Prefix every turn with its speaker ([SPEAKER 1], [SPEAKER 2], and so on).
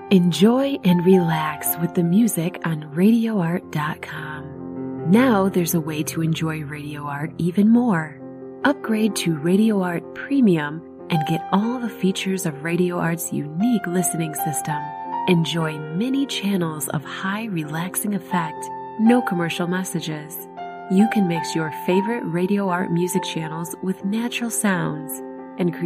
[SPEAKER 1] Enjoy and relax with the music on RadioArt.com. Now there's a way to enjoy Radio Art even more. Upgrade to Radio Art Premium and get all the features of Radio Art's unique listening system. Enjoy many channels of high relaxing effect, no commercial messages. You can mix your favorite Radio Art music channels with natural sounds and create